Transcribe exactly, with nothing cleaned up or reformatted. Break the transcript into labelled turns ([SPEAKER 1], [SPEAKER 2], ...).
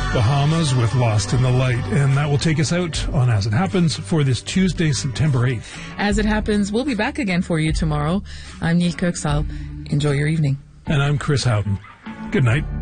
[SPEAKER 1] Bahamas with Lost in the Light. And that will take us out on As It Happens for this Tuesday, September eighth.
[SPEAKER 2] As It Happens, we'll be back again for you tomorrow. I'm Nick Kirksall. Enjoy your evening.
[SPEAKER 1] And I'm Chris Houghton. Good night.